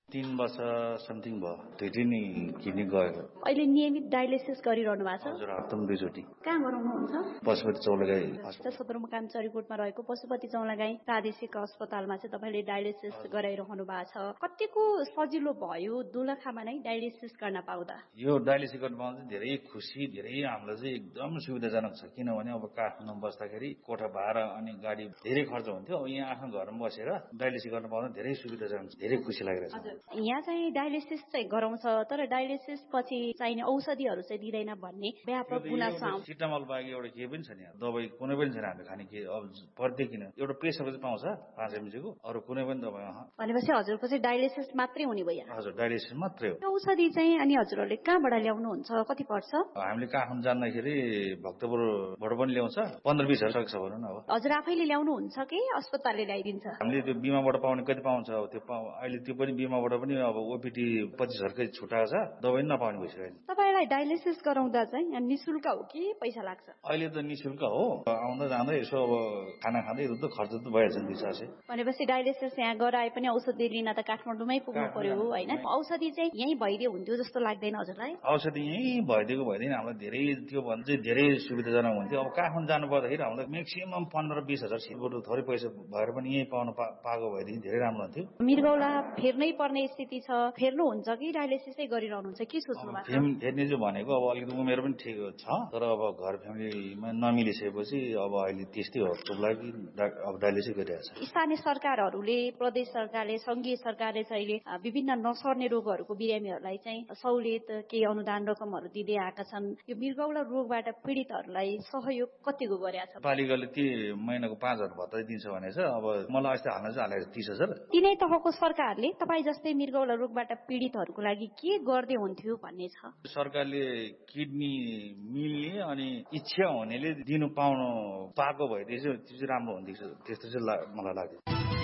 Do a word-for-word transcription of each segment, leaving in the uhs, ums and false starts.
तीन वर्ष समथिङ भयो दुईटै नि किडनी गयो। अहिले नियमित डायलिसिस गरिरहनु भएको छ? हजुर, हप्तामा दुईचोटि। कहाँ गराउनुहुन्छ? पशुपति चौलागाई सदरमुकाम चरीकोटमा रहेको पशुपति चौलागाई प्रादेशिक अस्पतालमा चाहिँ तपाईँले डायलिसिस गराइरहनु भएको छ। कतिको सजिलो भयो दोलखामा नै डायलिसिस गर्न पाउँदा? यो डायलिसिस गर्न पाउँदा धेरै खुसी, धेरै हामीलाई चाहिँ एकदम सुविधाजनक छ। किनभने अब काठमाडौँमा बस्दाखेरि कोठा भाडा अनि गाडी धेरै खर्च हुन्थ्यो। अब यहाँ आफ्नो घरमा बसेर डायलिसिस गर्न पाउँदा धेरै सुविधाजनक छ, धेरै खुसी लागिरहेछ। यहाँ चाहिँ डायलिसिस चाहिँ गराउँछ, तर डायलिसिस पछि चाहिने औषधिहरू चाहिँ दिँदैन भन्ने व्यापक गुनासो आउँछ। सिटामल बाहेक एउटा केही पनि छैन, दबाई कुनै पनि छैन हामीले खाने। के अब प्रत्येक किन एउटा प्रेसर चाहिँ पाउँछ पाँच एमजीको, अरू कुनै पनि दबाई भनेपछि हजुरको चाहिँ डायलिसिस मात्रै हुने भयो? हजुर, डायलिसिस मात्रै हो। औषधि चाहिँ अनि हजुरहरूले कहाँबाट ल्याउनुहुन्छ? कति पर्छ? हामीले काठमाडौँ जाँदाखेरि भक्तपुरबाट पनि ल्याउँछ, पन्ध्र बिस हजार सक्छ भनौँ न। अब हजुर आफैले ल्याउनुहुन्छ कि अस्पतालले ल्याइदिन्छ? हामीले त्यो बिमाबाट पाउने कति पाउँछ, अब त्यो अहिले त्यो पनि बिमाबाट पनि अब ओपिटी पच्चिस हजारकै छुट्याएको छ, दबाई पनि नपाउने भइसक्यो। तपाईँलाई डायलिसिस गराउँदा चाहिँ निःशुल्क हो कि पैसा लाग्छ? अहिले त निःशुल्क हो, आउँदा जाँदा यसो अब खाना खाँदै त खर्च त भइहाल्छ दुई चार सय। भनेपछि डायलिसिस यहाँ गराए पनि औषधि लिन त काठमाडौँमै पुग्नु पर्यो होइन? औषधि चाहिँ यहीँ भइदियो हुन्थ्यो जस्तो लाग्दैन हजुरलाई? औषधि यहीँ भइदिएको भइदिएन हामीलाई धेरै त्यो भन्दा चाहिँ धेरै सुविधाजनक हुन्थ्यो। अब काठमाडौँ जानु पर्दाखेरि हामीलाई म्याक्सिमम पन्ध्र बिस हजार सिटबाट थोरै पैसा भएर पनि यहीँ पाउनु पाएको भएदेखि धेरै राम्रो हुन्थ्यो। मृगौला फेर्नै पर्ने स्थिति छ, फेर्नुहुन्छ कि डायलिसिसै गरिरहनुहुन्छ के सोच्नु भएको छ? फेर्ने चाहिँ भनेको अब अलिकति उमेर पनि ठिक छ, तर अब घर फ्यामिलीमा नमिलिसकेपछि अब अहिले त्यस्तै हो, त्यो लागि अब डायलिसिस गरिरहेको छ। स्थानीय सरकारहरूले, प्रदेश सरकारले, संघीय सरकारले चाहिँ विभिन्न नसर्ने रोगहरूको बिरामीहरूलाई चाहिँ सहुलियत केही अनुदान रकमहरू दिँदै आएका छन्। यो मृगौला रोगबाट पीडितहरूलाई सहयोग कतिको गरेको छ? पालिकाले ती महिनाको पाँच हजार भत्ता दिन्छ भनेछ। अब मलाई अस्ति हाल्न चाहिँ हालेको तीस हजार। तिनै तहको सरकारले तपाईँ जस्तै मृगौला रोगबाट पीडितहरूको लागि के गर्दै हुन्थ्यो भन्ने छ? सरकारले किडनी मिल्ने अनि इच्छा हुनेले दिनु पाउनु पाएको भएदेखि चाहिँ त्यो चाहिँ राम्रो हुन्थ्यो, त्यस्तो चाहिँ मलाई लाग्यो।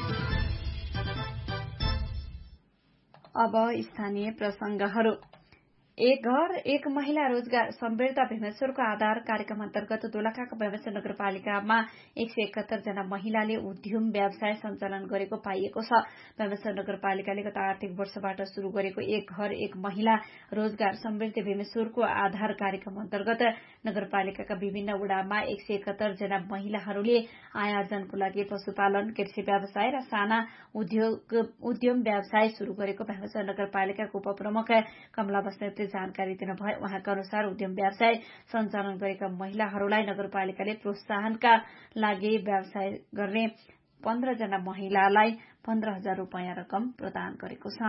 अब स्थानीय प्रसंगहरू। एक घर एक महिला रोजगार समृद्ध भीमेश्वरको आधार कार्यक्रम अन्तर्गत दोलखाको भीमेश्वर नगरपालिकामा एक सय एकहत्तर जना महिलाले उद्यम व्यवसाय सञ्चालन गरेको पाइएको छ। भीमेश्वर नगरपालिकाले गत आर्थिक वर्षबाट शुरू गरेको एक घर एक महिला रोजगार समृद्ध भीमेश्वरको आधार कार्यक्रम अन्तर्गत नगरपालिकाका विभिन्न वडामा एक सय एकहत्तर जना महिलाहरूले आयोजनको लागि पशुपालन, कृषि व्यवसाय र साना उद्योग उद्यम व्यवसाय शुरू गरेको भीमेश्वर नगरपालिकाको उपप्रमुख कमला बस्नेतले जानकारी दिनुभयो। उहाँका अनुसार उद्यम व्यवसाय सञ्चालन गरेका महिलाहरूलाई नगरपालिकाले प्रोत्साहनका लागि व्यवसाय गर्ने पन्ध्र जना महिलालाई पन्ध्र हजार रूपियाँ रकम प्रदान गरेको छ।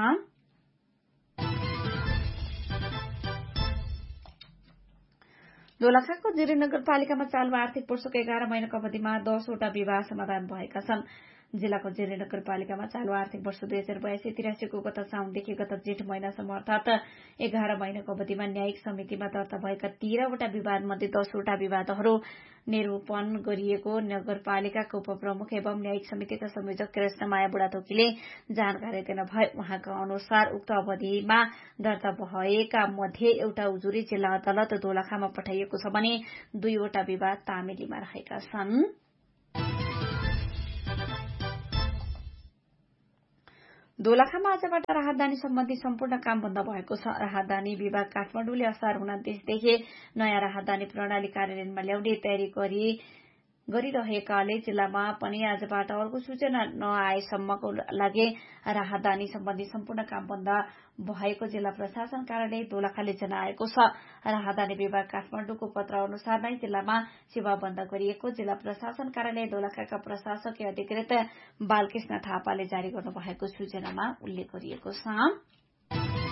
दोलखाको जिरी नगरपालिकामा चालु आर्थिक वर्षको एघार महिनाको अवधिमा दसवटा विवाह समाधान भएका छन्। जिल्लाको जिरी नगरपालिकामा चालु आर्थिक वर्ष दुई हजार बयासी तिरासीको गत साउनदेखि गत जेठ महिनासम्म अर्थात एघार महिनाको अवधिमा न्यायिक समितिमा दर्ता भएका तेह्रवटा विवादमध्ये दसवटा विवादहरू निरूपण गरिएको नगरपालिकाको उपप्रमुख एवं न्यायिक समितिका संयोजक कृष्णमाया बुढाथोकीले जानकारी दिनुभयो। उहाँका अनुसार उक्त अवधिमा दर्ता भएका मध्ये एउटा उजुरी जिल्ला अदालत दोलखामा पठाइएको छ भने दुईवटा विवाद तामेलीमा रहेका छन्। दोलखामा आजबाट राहदानी सम्बन्धी सम्पूर्ण काम बन्द भएको छ। राहदानी विभाग काठमाडौँले असार उनातीसदेखि नयाँ राहदानी प्रणाली कार्यान्वयनमा ल्याउने तयारी गरी गरिरहेकाले जिल्लामा पनि आजबाट अर्को सूचना नआएसम्मको लागि राहदानी सम्बन्धी सम्पूर्ण काम बन्द भएको जिल्ला प्रशासन कार्यालय दोलखाले जनाएको छ। राहदानी विभाग काठमाडौँको पत्र अनुसार नै जिल्लामा सेवा बन्द गरिएको जिल्ला प्रशासन कार्यालय दोलखाका प्रशासकीय अधिकृत बालकृष्ण थापाले जारी गर्नुभएको सूचनामा उल्लेख गरिएको छ।